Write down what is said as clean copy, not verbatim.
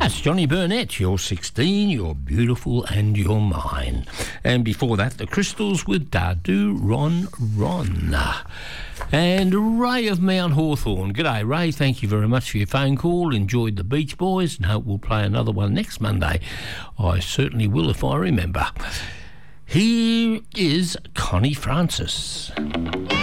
That's Johnny Burnett. You're 16, you're beautiful and you're mine. And before that, the Crystals with Dadu Ron Ron. And Ray of Mount Hawthorn. G'day, Ray. Thank you very much for your phone call. Enjoyed the Beach Boys and hope we'll play another one next Monday. I certainly will if I remember. Here is Connie Francis.